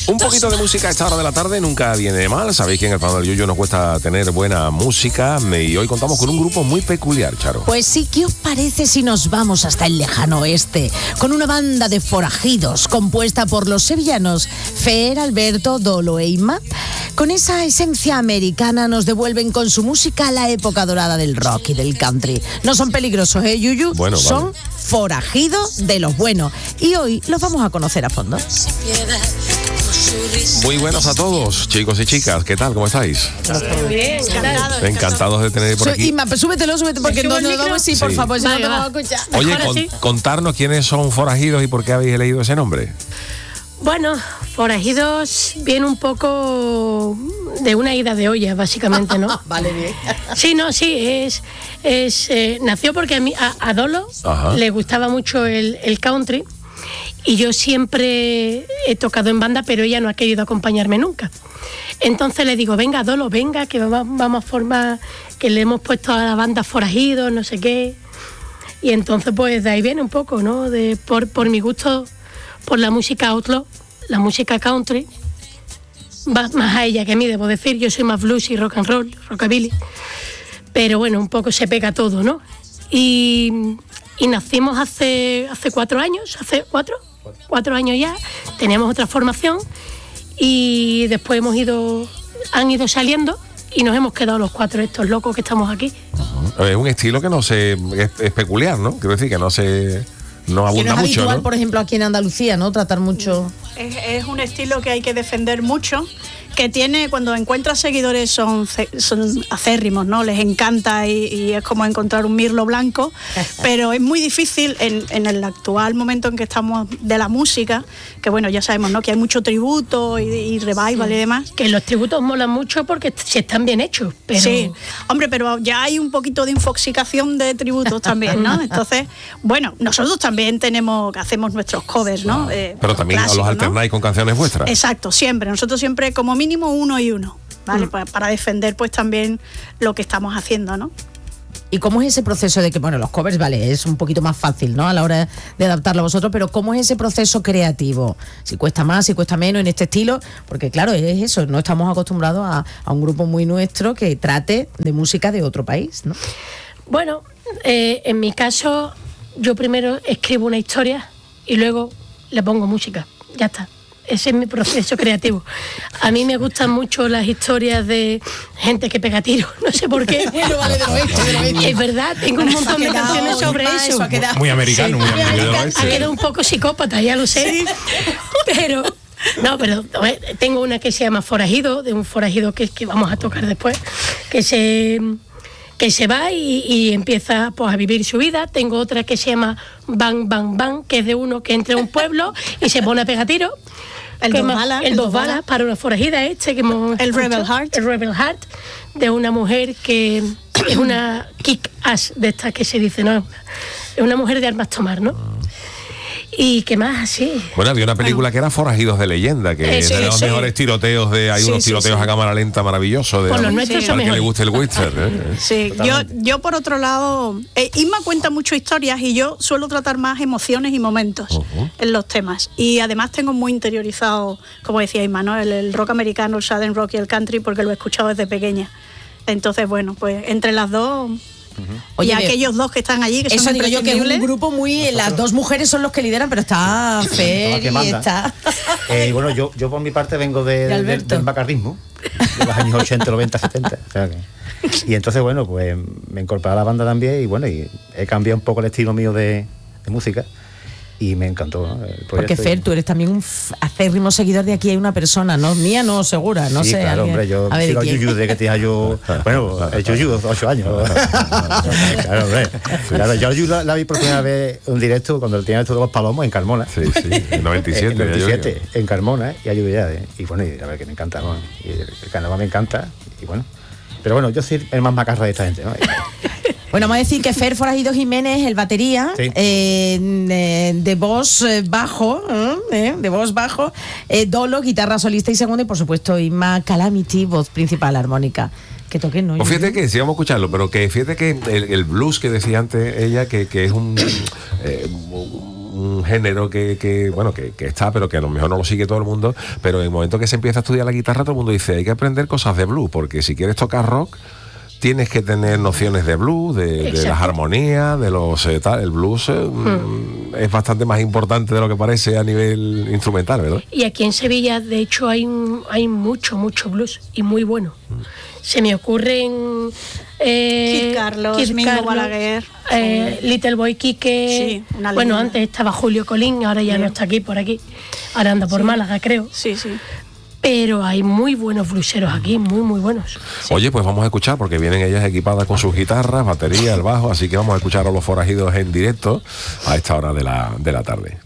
Un poquito de música a esta hora de la tarde nunca viene mal. Sabéis que en el Panel del Yuyu nos cuesta tener buena música y hoy contamos con un grupo muy peculiar, Charo. Pues sí, ¿qué os parece si nos vamos hasta el lejano oeste con una banda de forajidos compuesta por los sevillanos Fer, Alberto, Dolo e Inma? Con esa esencia americana nos devuelven con su música a la época dorada del rock y del country. No son peligrosos, Yuyu? Bueno, son vale. forajidos de los buenos. Y hoy los vamos a conocer a fondo. Muy buenos a todos, chicos y chicas. ¿Qué tal? ¿Cómo estáis? Muy bien, Encantados de tener por aquí. Inma, pues súbetelo porque no nos vamos a ir, por Sí. favor, si no te Vale, vamos a va. escuchar. Oye, contarnos quiénes son forajidos y por qué habéis elegido ese nombre. Bueno, forajidos viene un poco de una ida de olla, básicamente, ¿no? Vale, bien. Sí, nació porque a Dolo Ajá. le gustaba mucho el country y yo siempre he tocado en banda, pero ella no ha querido acompañarme nunca. Entonces le digo, venga, Dolo, venga, que vamos a formar, que le hemos puesto a la banda forajidos, no sé qué. Y entonces pues de ahí viene un poco, ¿no? Por mi gusto por la música outlaw, la música country, va más a ella que a mí, debo decir. Yo soy más blues y rock and roll, rockabilly, pero bueno, un poco se pega todo, ¿no? Y nacimos hace 4 años, hace 4 años ya, teníamos otra formación y después han ido saliendo y nos hemos quedado los 4 estos locos que estamos aquí. Es un estilo que es peculiar, ¿no? Quiero decir que no abunda Que no es mucho, habitual, ¿no? por ejemplo, aquí en Andalucía, ¿no? Tratar mucho. Es un estilo que hay que defender mucho, que tiene, cuando encuentras seguidores son acérrimos, ¿no? Les encanta y es como encontrar un mirlo blanco, pero es muy difícil en el actual momento en que estamos de la música, que bueno, ya sabemos, ¿no? Que hay mucho tributo y revival y demás. Que los tributos molan mucho porque se están bien hechos, pero... Sí, hombre, pero ya hay un poquito de infoxicación de tributos también, ¿no? Entonces, bueno, nosotros también hacemos nuestros covers, ¿no? Pero también clásicos, los ¿no? alternáis con canciones vuestras. Exacto, siempre. Nosotros siempre, como mínimo, uno y uno, ¿vale? Para defender, pues, también lo que estamos haciendo, ¿no? ¿Y cómo es ese proceso de que, bueno, los covers, vale, es un poquito más fácil, ¿no? A la hora de adaptarlo a vosotros, pero ¿cómo es ese proceso creativo? Si cuesta más, si cuesta menos en este estilo, porque claro, es eso, no estamos acostumbrados a un grupo muy nuestro que trate de música de otro país, ¿no? Bueno, en mi caso, yo primero escribo una historia y luego le pongo música. Ya está. Ese es mi proceso creativo. A mí me gustan mucho las historias de gente que pega tiros, no sé por qué. Bueno, vale, de lo hecho. Es verdad, tengo un montón de canciones sobre eso. Muy americano, muy americano. Ha quedado un poco psicópata, ya lo sé. Pero tengo una que se llama Forajido, de un forajido que vamos a tocar después, que se va y empieza pues a vivir su vida. Tengo otra que se llama Bang Bang Bang, que es de uno que entra a un pueblo y se pone a pegar tiros. El dos balas para una forajida que hemos El escuchado. Rebel Heart. El Rebel Heart, de una mujer que es una kick-ass, de estas que se dice, ¿no? Es una mujer de armas tomar, ¿no? ¿Y qué más así? Bueno, había una película que era Forajidos de Leyenda, que es de los mejores tiroteos hay unos tiroteos a cámara lenta maravillosos. Por los nuestros son al que le mejores. guste el western. Sí, yo por otro lado, Inma cuenta mucho historias y yo suelo tratar más emociones y momentos en los temas. Y además tengo muy interiorizado, como decía Inma, ¿no? El rock americano, el southern rock y el country, porque lo he escuchado desde pequeña. Entonces, bueno, pues entre las dos... Oye, y aquellos dos que están allí, que eso son digo yo, que es un imprescindibles. grupo muy... Las dos mujeres son los que lideran, pero está Fer que y manda. está... Bueno, yo por mi parte vengo del macardismo, de los años 80, 90, 70. O sea y entonces, bueno, pues me incorporé a la banda también y bueno, y he cambiado un poco el estilo mío de música y me encantó, ¿no? El Porque proyecto. Fer, tú eres también un acérrimo seguidor de Aquí Hay una persona, ¿no? Mía no, segura, no sí, sé. claro, alguien. hombre, yo A ver, sigo a ¿de quién? Yuyu de que tenía yo... Bueno, el Yuyu, 8 años. Claro, hombre. Claro, yo a Yuyu la vi por primera vez en directo cuando tenía esto de los Palomos en Carmona. Sí, en 97. En 97, en Carmona, y a Yuyu ya. Y bueno, y a ver, que me encanta, ¿no? Y el carnaval me encanta, y bueno. Pero bueno, yo soy el más macarra de esta gente, ¿no? Bueno, vamos a decir que Fer Forajido Jiménez, el batería, Sí. de voz bajo, Dolo, guitarra solista y segunda, y por supuesto Inma Calamity, voz principal, armónica. Que toquen, ¿no? Pues fíjate que, sí, vamos a escucharlo, pero que fíjate que el blues que decía antes ella, que es un un género que está, pero que a lo mejor no lo sigue todo el mundo, pero en el momento que se empieza a estudiar la guitarra, todo el mundo dice, hay que aprender cosas de blues, porque si quieres tocar rock, tienes que tener nociones de blues, de las armonías, de los tal. El blues es bastante más importante de lo que parece a nivel instrumental, ¿verdad? Y aquí en Sevilla, de hecho, hay mucho blues y muy bueno. Se me ocurren Kid Carlos, Mingo Balaguer, Little Boy Quique. Sí, una bueno, leyenda. antes estaba Julio Colín, ahora ya no está por aquí. Ahora anda por Málaga, creo. Sí. Pero hay muy buenos blueseros aquí, muy buenos. Oye, pues vamos a escuchar, porque vienen ellas equipadas con sus guitarras, batería, el bajo, así que vamos a escuchar a Los Forajidos en directo a esta hora de la tarde.